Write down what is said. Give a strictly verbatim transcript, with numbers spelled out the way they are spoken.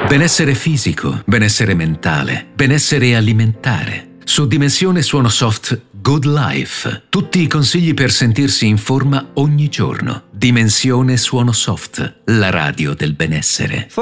Benessere fisico, benessere mentale, benessere alimentare. Su Dimensione Suono Soft Good Life. Tutti i consigli per sentirsi in forma ogni giorno. Dimensione Suono Soft, la radio del benessere.